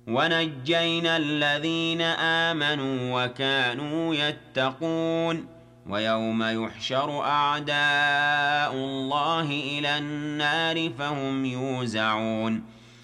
ونجينا الذين آمنوا وكانوا يتقون ويوم يحشر أعداء الله إلى النار فهم يوزعون